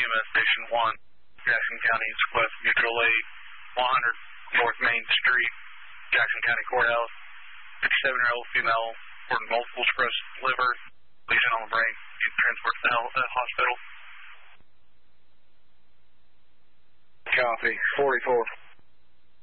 EMS Station 1, Jackson County Express, mutual aid, 100 North Main Street, Jackson County Courthouse, 57-year-old female, reporting multiple stress liver, lesion on the brain, transport to the hospital. Copy, 44.